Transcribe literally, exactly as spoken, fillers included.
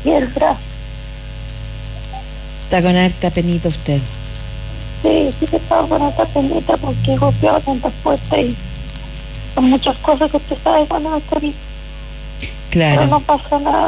aquí el brazo. Está con harta penita usted. Sí, sí que estaba con esta penita porque he golpeado tantas puertas y son muchas cosas que usted sabe cuando no está bien. Claro. Pero no pasa nada.